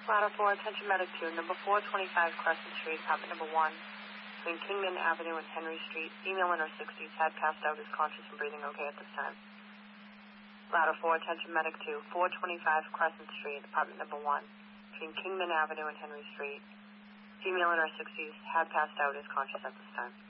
Ladder 4, attention medic 2, number 425 Crescent Street, apartment number 1, between Kingman Avenue and Henry Street. Female in her 60s, had passed out, is conscious and breathing okay at this time. Ladder 4, attention medic 2, 425 Crescent Street, apartment number 1, between Kingman Avenue and Henry Street. Female in her 60s, had passed out, is conscious at this time.